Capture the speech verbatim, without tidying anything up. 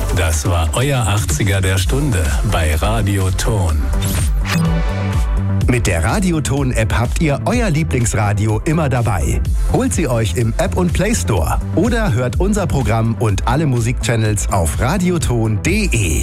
Das war euer achtziger der Stunde bei Radioton. Mit der Radioton-App habt ihr euer Lieblingsradio immer dabei. Holt sie euch im App und Play Store oder hört unser Programm und alle Musikchannels auf radioton punkt de.